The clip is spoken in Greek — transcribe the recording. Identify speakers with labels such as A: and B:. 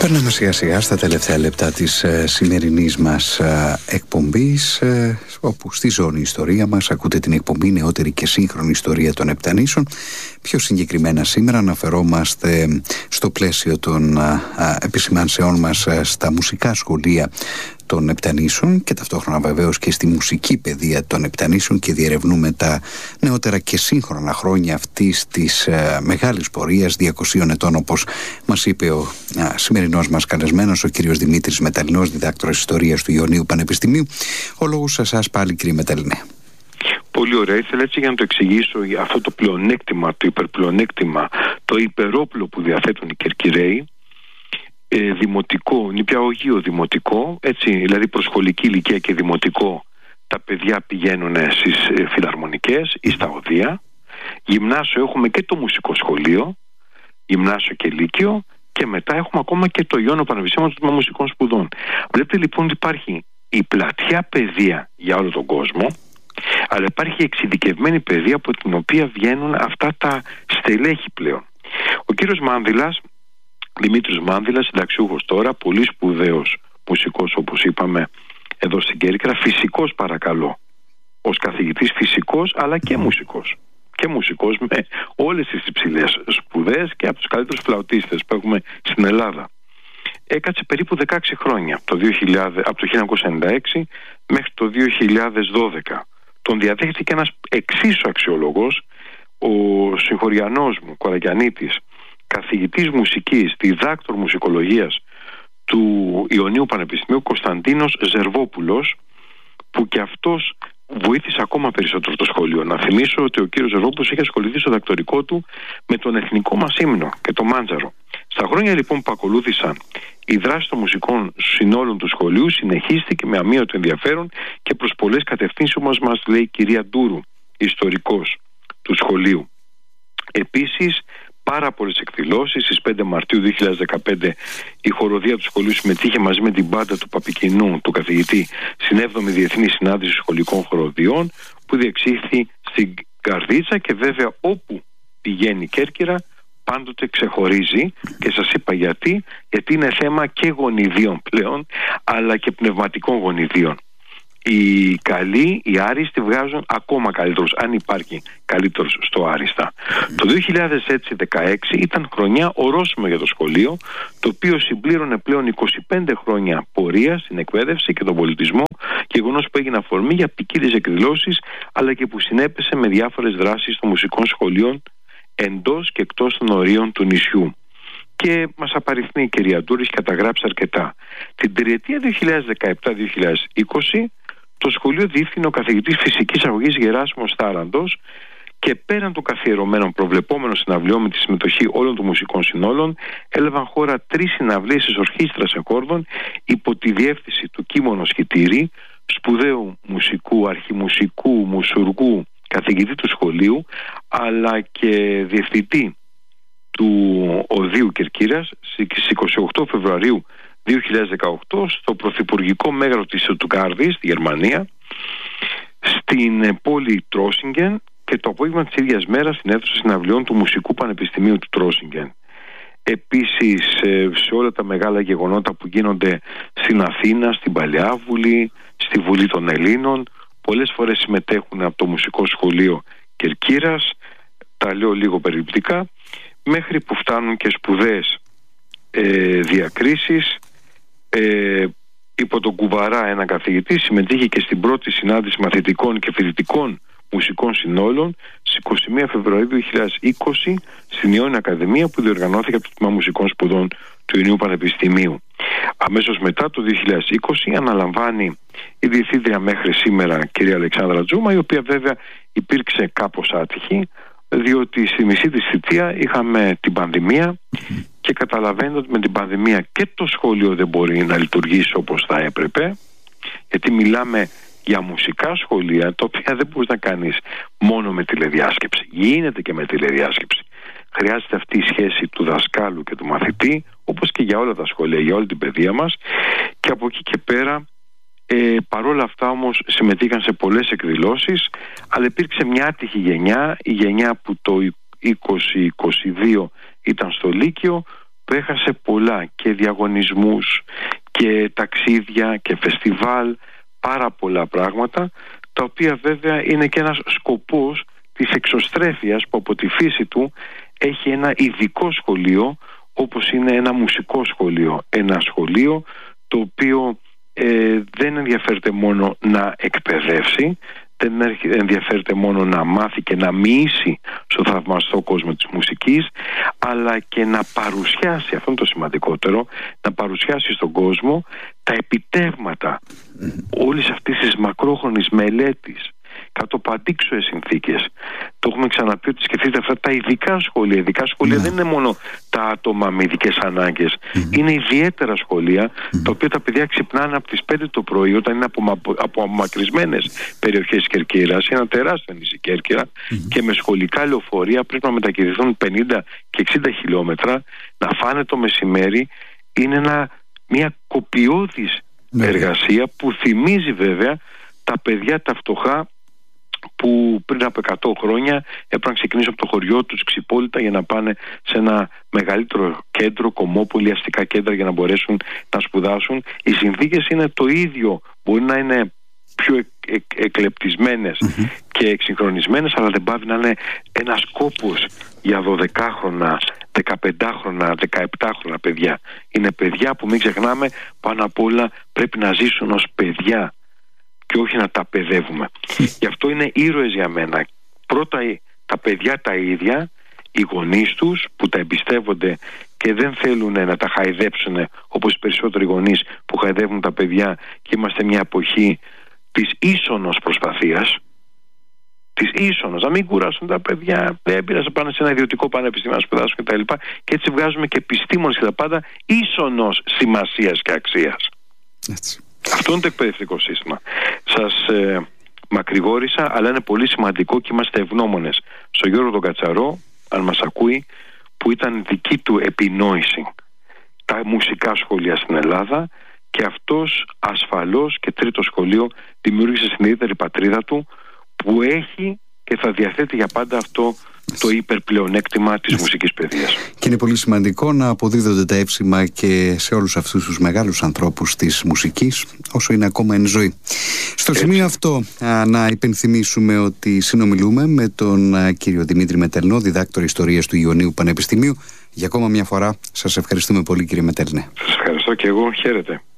A: Περνάμε σιγά σιγά στα τελευταία λεπτά της σημερινής μας εκπομπής, όπου στη ζώνη ιστορία μας ακούτε την εκπομπή Νεότερη και Σύγχρονη Ιστορία των Επτανήσων. Πιο συγκεκριμένα σήμερα αναφερόμαστε στο πλαίσιο των επισημάνσεών μας στα μουσικά σχολεία των Επτανήσων και ταυτόχρονα βεβαίως και στη μουσική παιδεία των Επτανήσων και διερευνούμε τα νεότερα και σύγχρονα χρόνια αυτής της μεγάλης πορείας 200 ετών, όπως μας είπε ο σημερινός μας καλεσμένος, ο κύριος Δημήτρης Μεταλλινός, διδάκτορας ιστορίας του Ιωνίου Πανεπιστημίου. Ο λόγος σε εσάς πάλι, κύριε Μεταλλινέ.
B: Πολύ ωραία. Ήθελα έτσι για να το εξηγήσω αυτό το πλεονέκτημα, το υπερπλεονέκτημα, το υπερόπλο που διαθέτουν οι Κερκυραίοι. Δημοτικό, νηπιαγωγείο δημοτικό, έτσι, δηλαδή προσχολική ηλικία και δημοτικό, τα παιδιά πηγαίνουν στις φιλαρμονικές ή στα οδεία. Γυμνάσιο έχουμε και το μουσικό σχολείο, γυμνάσιο και λύκειο, και μετά έχουμε ακόμα και το Ιόνιο Πανεπιστήμιο των Μουσικών Σπουδών. Βλέπετε λοιπόν ότι υπάρχει η πλατιά παιδεία για όλο τον κόσμο, αλλά υπάρχει εξειδικευμένη παιδεία από την οποία βγαίνουν αυτά τα στελέχη πλέον. Ο κύριος Μάνδυλας, Δημήτρης Μάνδυλας, συνταξιούχος τώρα, πολύ σπουδαίος μουσικός, όπως είπαμε εδώ στην Κέρκυρα, φυσικός παρακαλώ, ως καθηγητής φυσικός, αλλά και μουσικός. Και μουσικός με όλες τις υψηλές σπουδές και από τους καλύτερους φλαουτίστες που έχουμε στην Ελλάδα. Έκατσε περίπου 16 χρόνια, από το 1996 μέχρι το 2012. Τον διαδέχτηκε ένας εξίσου αξιόλογος, ο συγχωριανός μου, Κορακιανίτης, καθηγητής μουσικής, διδάκτορ μουσικολογίας του Ιωνίου Πανεπιστημίου, Κωνσταντίνος Ζερβόπουλος, που και αυτός βοήθησε ακόμα περισσότερο το σχολείο. Να θυμίσω ότι ο κύριος Ζερβόπουλος είχε ασχοληθεί στο δακτορικό του με τον εθνικό μας ύμνο και το μάντζαρο. Στα χρόνια λοιπόν που ακολούθησαν, η δράση των μουσικών συνόλων του σχολείου συνεχίστηκε με αμύωτο ενδιαφέρον και προς πολλές κατευθύνσεις, όπως μας λέει η κυρία Ντούρου, ιστορικός του σχολείου. Επίσης, πάρα πολλές εκδηλώσεις. Στις 5 Μαρτίου 2015 η χοροδία του σχολείου συμμετείχε μαζί με την μπάντα του Παπικινού, του καθηγητή, στην 7η Διεθνή Συνάντηση Σχολικών Χοροδιών, που διεξήχθη στην Καρδίτσα, και βέβαια όπου πηγαίνει η Κέρκυρα πάντοτε ξεχωρίζει, και σας είπα γιατί είναι θέμα και γονιδίων πλέον, αλλά και πνευματικών γονιδίων. Οι καλοί, οι άριστοι βγάζουν ακόμα καλύτερους, αν υπάρχει καλύτερος στο άριστα. Το 2016 ήταν χρονιά ορόσημο για το σχολείο, το οποίο συμπλήρωνε πλέον 25 χρόνια πορεία στην εκπαίδευση και τον πολιτισμό, γεγονός που έγινε αφορμή για ποικίλες εκδηλώσεις, αλλά και που συνέπεσε με διάφορες δράσεις των μουσικών σχολείων εντός και εκτός των ορίων του νησιού. Και μας απαριθμεί η κυρία Ντούρης και καταγράψει αρκετά. Την τριετία 2017-2020 το σχολείο διεύθυνε ο καθηγητής φυσικής αγωγής Γεράσιμος Θάραντος, και πέραν των καθιερωμένων προβλεπόμενων συναυλιών με τη συμμετοχή όλων των μουσικών συνόλων, έλαβαν χώρα 3 συναυλίες της Ορχήστρας Εκόρδων υπό τη διεύθυνση του Κίμωνο Σχητήρη, σπουδαίου μουσικού, αρχιμουσικού, μουσουργού, καθηγητή του σχολείου, αλλά και διευθυντή του Οδείου Κερκύρας, στις 28 Φεβρουαρίου 2018 στο Πρωθυπουργικό Μέγαρο της Στουτγκάρδης, στη Γερμανία, στην πόλη Τρόσιγκεν, και το απόγευμα της ίδιας μέρας στην αίθουσα συναυλιών του Μουσικού Πανεπιστημίου του Τρόσιγκεν. Επίσης, σε όλα τα μεγάλα γεγονότα που γίνονται στην Αθήνα, στην Παλαιάβουλη, στη Βουλή των Ελλήνων, πολλές φορές συμμετέχουν από το Μουσικό Σχολείο Κερκύρας, τα λέω λίγο περιληπτικά, μέχρι που φτάνουν και σπουδαίες διακρίσεις. Υπό τον Κουβαρά, ένα καθηγητή, συμμετείχε και στην πρώτη συνάντηση μαθητικών και φοιτητικών μουσικών συνόλων στις 21 Φεβρουαρίου 2020 στην Ιόνια Ακαδημία, που διοργανώθηκε από το Τμήμα Μουσικών Σπουδών του Ιωνίου Πανεπιστημίου. Αμέσως μετά, το 2020, αναλαμβάνει η διευθύντρια μέχρι σήμερα, κυρία Αλεξάνδρα Τζούμα, η οποία βέβαια υπήρξε κάπως άτυχη, διότι στη μισή της θητεία είχαμε την πανδημία, και καταλαβαίνετε ότι με την πανδημία και το σχολείο δεν μπορεί να λειτουργήσει όπως θα έπρεπε, γιατί μιλάμε για μουσικά σχολεία, τα οποία δεν μπορείς να κάνεις μόνο με τηλεδιάσκεψη. Γίνεται και με τηλεδιάσκεψη. Χρειάζεται αυτή η σχέση του δασκάλου και του μαθητή, όπως και για όλα τα σχολεία, για όλη την παιδεία μας. Και από εκεί και πέρα, παρόλα αυτά όμως, συμμετείχαν σε πολλές εκδηλώσεις, αλλά υπήρξε μια άτυχη γενιά, η γενιά που το 2022 ήταν στο Λύκειο, έχασε πολλά, και διαγωνισμούς και ταξίδια και φεστιβάλ, πάρα πολλά πράγματα, τα οποία βέβαια είναι και ένας σκοπός της εξωστρέφειας που από τη φύση του έχει ένα ειδικό σχολείο, όπως είναι ένα μουσικό σχολείο. Ένα σχολείο το οποίο δεν ενδιαφέρεται μόνο να εκπαιδεύσει, δεν ενδιαφέρεται μόνο να μάθει και να μοιήσει στο θαυμαστό κόσμο της μουσικής, αλλά και να παρουσιάσει, αυτό είναι το σημαντικότερο, να παρουσιάσει στον κόσμο τα επιτεύγματα όλης αυτής της μακρόχρονης μελέτης κάτω από αντίξωες συνθήκες. Το έχουμε ξαναπεί ότι σκεφτείτε αυτά τα ειδικά σχολεία. Ειδικά σχολεία δεν είναι μόνο τα άτομα με ειδικές ανάγκες. Είναι ιδιαίτερα σχολεία, τα οποία τα παιδιά ξυπνάνε από τις 5 το πρωί, όταν είναι από απομακρυσμένες περιοχές της Κερκύρας, ένα τεράστιο νησί Κέρκυρα, και με σχολικά λεωφορεία πρέπει να μετακινηθούν 50 και 60 χιλιόμετρα, να φάνε το μεσημέρι. Είναι μια κοπιώδης εργασία που θυμίζει βέβαια τα παιδιά τα φτωχά, που πριν από 100 χρόνια έπρεπε να ξεκινήσουν από το χωριό τους Ξυπόλυτα για να πάνε σε ένα μεγαλύτερο κέντρο, κομμόπολη, αστικά κέντρα, για να μπορέσουν να σπουδάσουν. Οι συνθήκες είναι το ίδιο, μπορεί να είναι πιο εκλεπτισμένες και εξυγχρονισμένες, αλλά δεν πάβει να είναι ένας κόπος για 12χρονα, 15χρονα, 17χρονα παιδιά. Είναι παιδιά που, μην ξεχνάμε, πάνω απ' όλα πρέπει να ζήσουν ως παιδιά και όχι να τα παιδεύουμε. Γι' αυτό είναι ήρωες για μένα. Πρώτα τα παιδιά τα ίδια, οι γονείς τους που τα εμπιστεύονται και δεν θέλουν να τα χαϊδέψουν, όπως οι περισσότεροι γονείς που χαϊδεύουν τα παιδιά, και είμαστε μια εποχή της ίσονος προσπαθίας. Της ίσονος, να μην κουράσουν τα παιδιά, δεν πειράζει, πάνε σε ένα ιδιωτικό πανεπιστήμιο να σπουδάσουν κτλ. Και έτσι βγάζουμε και επιστήμονες και τα πάντα ίσονος σημασίας και αξίας.
A: Έτσι.
B: Αυτό είναι το εκπαιδευτικό σύστημα. Σας μακρηγόρησα, αλλά είναι πολύ σημαντικό και είμαστε ευγνώμονες στον Γιώργο τον Κατσαρό, αν μας ακούει, που ήταν δική του επινόηση τα μουσικά σχολεία στην Ελλάδα, και αυτός ασφαλώς και τρίτο σχολείο δημιούργησε στην ιδιαίτερη πατρίδα του, που έχει και θα διαθέτει για πάντα αυτό το υπερπλεονέκτημα της μουσικής παιδείας. Και
A: είναι πολύ σημαντικό να αποδίδονται τα εύσημα και σε όλους αυτούς τους μεγάλους ανθρώπους της μουσικής, όσο είναι ακόμα εν ζωή. Στο σημείο αυτό να υπενθυμίσουμε ότι συνομιλούμε με τον κύριο Δημήτρη Μετελνό, διδάκτορα Ιστορίας του Ιωνίου Πανεπιστημίου. Για ακόμα μια φορά σας ευχαριστούμε πολύ, κύριε Μετελνέ.
B: Σας ευχαριστώ και εγώ. Χαίρετε.